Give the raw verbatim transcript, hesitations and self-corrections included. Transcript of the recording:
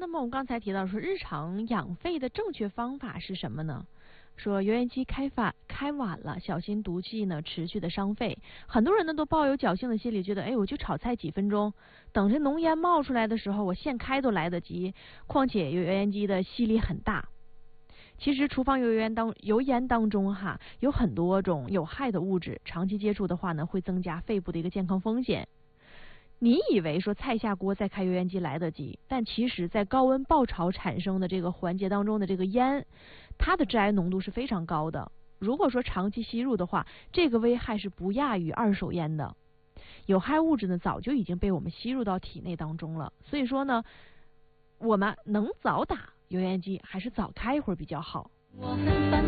么我们刚才提到说，日常养肺的正确方法是什么呢？说油烟机开发开晚了，小心毒气呢持续的伤肺。很多人呢都抱有侥幸的心理，觉得哎，我就炒菜几分钟，等着浓烟冒出来的时候，我现开都来得及。况且油烟机的吸力很大。其实厨房油烟当油烟当中哈，有很多种有害的物质，长期接触的话呢，会增加肺部的一个健康风险。你以为说菜下锅再开油烟机来得及，但其实在高温爆炒产生的这个环节当中的这个烟，它的致癌浓度是非常高的。如果说长期吸入的话，这个危害是不亚于二手烟的。有害物质呢，早就已经被我们吸入到体内当中了。所以说呢，我们能早打油烟机还是早开一会儿比较好。我很烦